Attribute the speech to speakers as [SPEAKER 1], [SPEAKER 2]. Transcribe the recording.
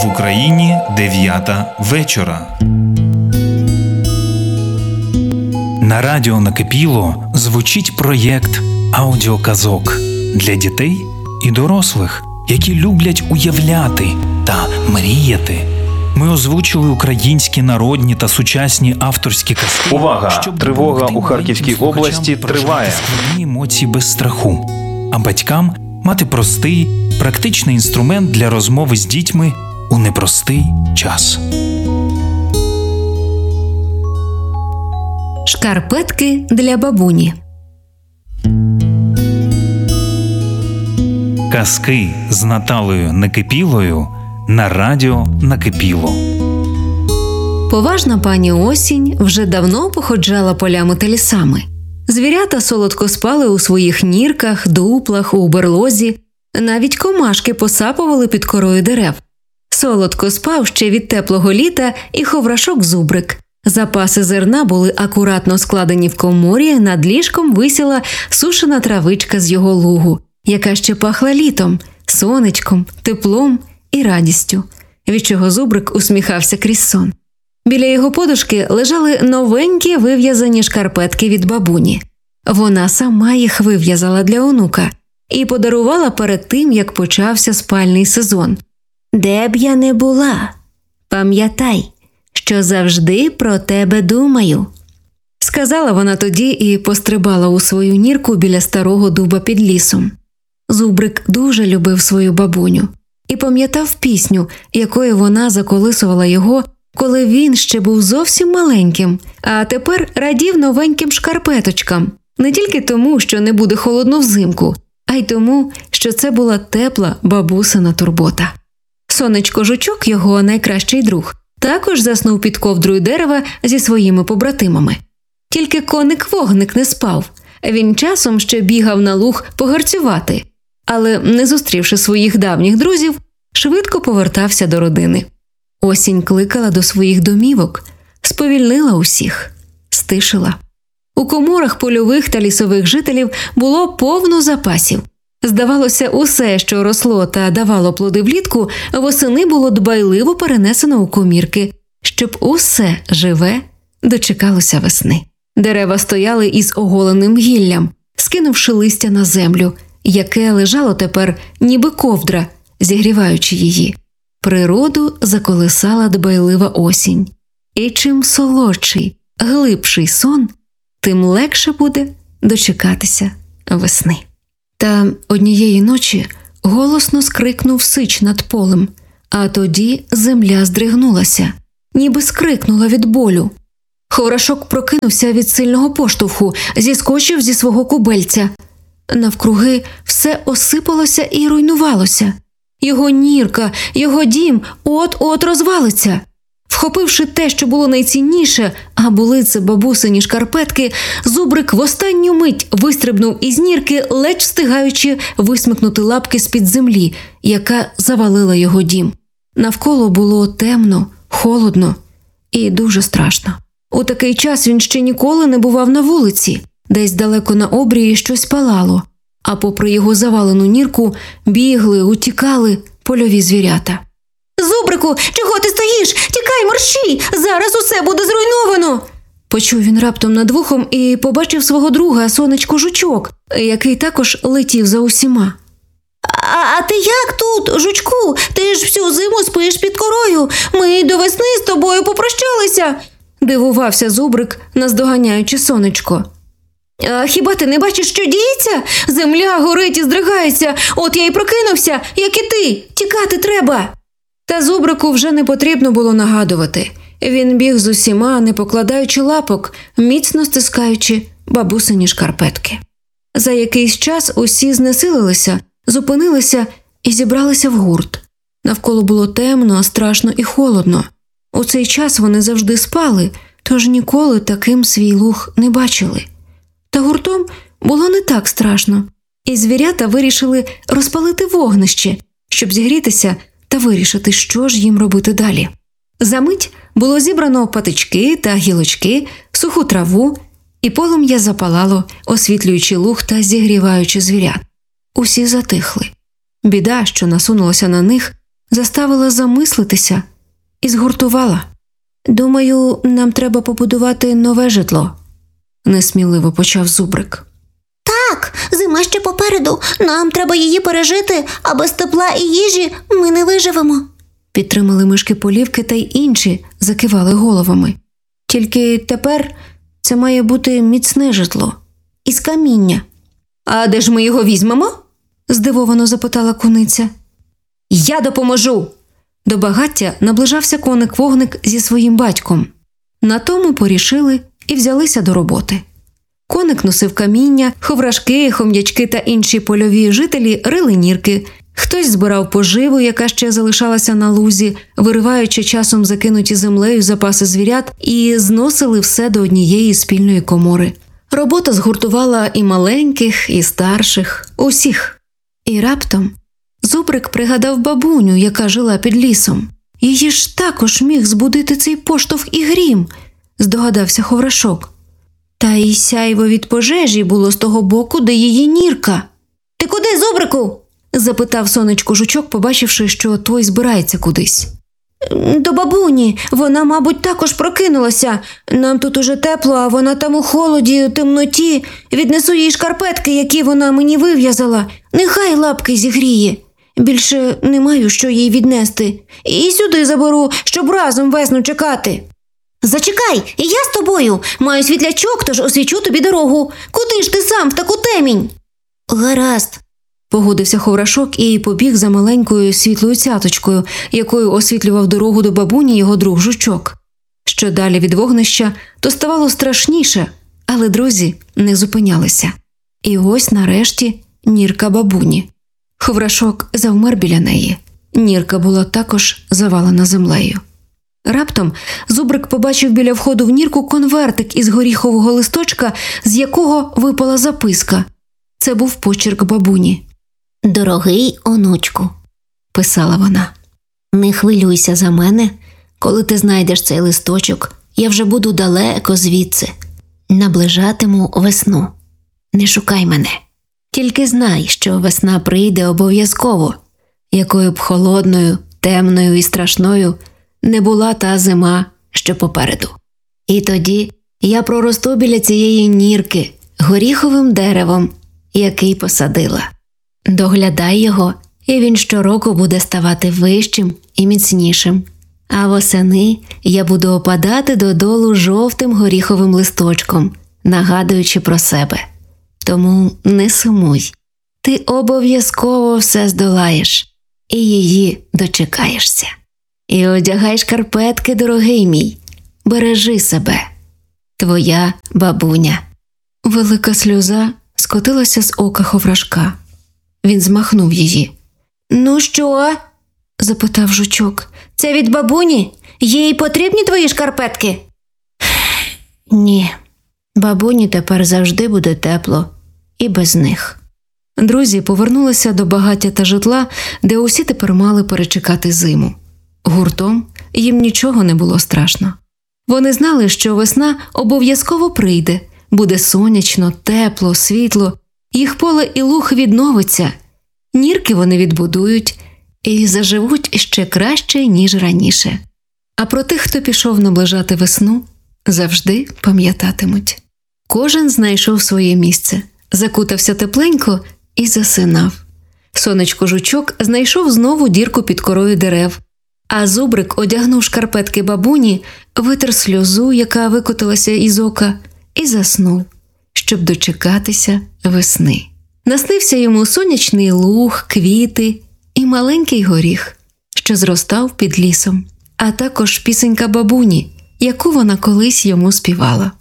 [SPEAKER 1] В Україні 9 вечора. На радіо «Накипіло» звучить проєкт аудіоказок для дітей і дорослих, які люблять уявляти та мріяти. Ми озвучили українські народні та сучасні авторські казки.
[SPEAKER 2] Увага! Тривога у Харківській області триває.
[SPEAKER 1] Складні емоції без страху. А батькам мати простий, практичний інструмент для розмови з дітьми у непростий час.
[SPEAKER 3] Шкарпетки для бабуні.
[SPEAKER 1] Казки з Наталею Накипілою на радіо «Накипіло».
[SPEAKER 3] Поважна пані Осінь вже давно походжала полями та лісами. Звірята солодко спали у своїх нірках, дуплах, у берлозі. Навіть комашки посапували під корою дерев. Солодко спав ще від теплого літа і ховрашок-зубрик. Запаси зерна були акуратно складені в коморі, над ліжком висіла сушена травичка з його лугу, яка ще пахла літом, сонечком, теплом і радістю, від чого зубрик усміхався крізь сон. Біля його подушки лежали новенькі вив'язані шкарпетки від бабуні. Вона сама їх вив'язала для онука і подарувала перед тим, як почався спальний сезон. «Де б я не була, пам'ятай, що завжди про тебе думаю», – сказала вона тоді і пострибала у свою нірку біля старого дуба під лісом. Зубрик дуже любив свою бабуню і пам'ятав пісню, якою вона заколисувала його, коли він ще був зовсім маленьким, а тепер радів новеньким шкарпеточкам. Не тільки тому, що не буде холодно взимку, а й тому, що це була тепла бабусина турбота. Сонечко-жучок, його найкращий друг, також заснув під ковдрою дерева зі своїми побратимами. Тільки коник-вогник не спав. Він часом ще бігав на луг погарцювати, але, не зустрівши своїх давніх друзів, швидко повертався до родини. Осінь кликала до своїх домівок, сповільнила усіх, стишила. У коморах польових та лісових жителів було повно запасів. Здавалося, усе, що росло та давало плоди влітку, восени було дбайливо перенесено у комірки, щоб усе живе дочекалося весни. Дерева стояли із оголеним гіллям, скинувши листя на землю, яке лежало тепер ніби ковдра, зігріваючи її. Природу заколисала дбайлива осінь. І чим солодший, глибший сон, тим легше буде дочекатися весни. Та однієї ночі голосно скрикнув сич над полем, а тоді земля здригнулася, ніби скрикнула від болю. Ховрашок прокинувся від сильного поштовху, зіскочив зі свого кубельця. Навкруги все осипалося і руйнувалося. Його нірка, його дім от-от розвалиться. Вхопивши те, що було найцінніше, а були це бабусині шкарпетки, зубрик в останню мить вистрибнув із нірки, ледь встигаючи висмикнути лапки з-під землі, яка завалила його дім. Навколо було темно, холодно і дуже страшно. У такий час він ще ніколи не бував на вулиці. Десь далеко на обрії щось палало, а попри його завалену нірку бігли, утікали польові звірята. «Зубрику, чого ти стоїш? Тікай, мерщій! Зараз усе буде зруйновано!» Почув він раптом над вухом і побачив свого друга, сонечко-жучок, який також летів за усіма. «А ти як тут, жучку? Ти ж всю зиму спиш під корою. Ми до весни з тобою попрощалися!» Дивувався зубрик, наздоганяючи сонечко. «А хіба ти не бачиш, що діється? Земля горить і здригається. От я й прокинувся, як і ти. Тікати треба!» Та зубрику вже не потрібно було нагадувати. Він біг з усіма, не покладаючи лапок, міцно стискаючи бабусині шкарпетки. За якийсь час усі знесилилися, зупинилися і зібралися в гурт. Навколо було темно, страшно і холодно. У цей час вони завжди спали, тож ніколи таким свій луг не бачили. Та гуртом було не так страшно, і звірята вирішили розпалити вогнище, щоб зігрітися та вирішити, що ж їм робити далі. Замить було зібрано патички та гілочки, суху траву, і полум'я запалало, освітлюючи луг та зігріваючи звірят. Усі затихли. Біда, що насунулася на них, заставила замислитися і згуртувала. «Думаю, нам треба побудувати нове житло», – несміливо почав Зубрик.
[SPEAKER 4] Так, зима ще попереду, нам треба її пережити, а без тепла і їжі ми не виживемо.
[SPEAKER 3] Підтримали мишки Полівки та й інші закивали головами. Тільки тепер це має бути міцне житло. Із каміння. «А де ж ми його візьмемо?» – здивовано запитала куниця. «Я допоможу!» До багаття наближався коник-вогник зі своїм батьком. На тому порішили і взялися до роботи. Коник носив каміння, ховрашки, хом'ячки та інші польові жителі рили нірки. Хтось збирав поживу, яка ще залишалася на лузі, вириваючи часом закинуті землею запаси звірят, і зносили все до однієї спільної комори. Робота згуртувала і маленьких, і старших, усіх. І раптом Зубрик пригадав бабуню, яка жила під лісом. Її ж також міг збудити цей поштовх і грім, здогадався Ховрашок. Та й сяйво від пожежі було з того боку, де її нірка. «Ти куди, Зубрику?» – запитав сонечко Жучок, побачивши, що той збирається кудись. «До бабуні. Вона, мабуть, також прокинулася. Нам тут уже тепло, а вона там у холоді, у темноті. Віднесу їй шкарпетки, які вона мені вив'язала. Нехай лапки зігріє. Більше не маю що їй віднести. І сюди заберу, щоб разом весну чекати».
[SPEAKER 4] Зачекай, і я з тобою. Маю світлячок, тож освічу тобі дорогу. Куди ж ти сам в таку темінь? Гаразд.
[SPEAKER 3] Погодився Ховрашок і побіг за маленькою світлою цяточкою, якою освітлював дорогу до бабуні його друг Жучок. Що далі від вогнища, то ставало страшніше, але друзі не зупинялися. І ось нарешті нірка бабуні. Ховрашок завмер біля неї. Нірка була також завалена землею. Раптом Зубрик побачив біля входу в нірку конвертик із горіхового листочка, з якого випала записка. Це був почерк бабуні.
[SPEAKER 4] «Дорогий онучку», – писала вона, – «не хвилюйся за мене. Коли ти знайдеш цей листочок, я вже буду далеко звідси. Наближатиму весну. Не шукай мене. Тільки знай, що весна прийде обов'язково, якою б холодною, темною і страшною не була та зима, що попереду. І тоді я проросту біля цієї нірки горіховим деревом, який посадила. Доглядай його, і він щороку буде ставати вищим і міцнішим. А восени я буду опадати додолу жовтим горіховим листочком, нагадуючи про себе. Тому не сумуй. Ти обов'язково все здолаєш і її дочекаєшся. І одягай шкарпетки, дорогий мій. Бережи себе. Твоя бабуня».
[SPEAKER 3] Велика сльоза скотилася з ока Ховрашка. Він змахнув її. «Ну що?» – запитав Жучок. «Це від бабуні? Їй потрібні твої шкарпетки?»
[SPEAKER 4] «Ні, бабуні тепер завжди буде тепло і без них».
[SPEAKER 3] Друзі повернулися до багаття та житла, де усі тепер мали перечекати зиму. Гуртом їм нічого не було страшно. Вони знали, що весна обов'язково прийде, буде сонячно, тепло, світло, їх поле і луг відновиться, нірки вони відбудують і заживуть ще краще, ніж раніше. А про тих, хто пішов наближати весну, завжди пам'ятатимуть. Кожен знайшов своє місце, закутався тепленько і засинав. Сонечко Жучок знайшов знову дірку під корою дерев, а Зубрик одягнув шкарпетки бабуні, витер сльозу, яка викотилася із ока, і заснув, щоб дочекатися весни. Наснився йому сонячний луг, квіти і маленький горіх, що зростав під лісом, а також пісенька бабуні, яку вона колись йому співала.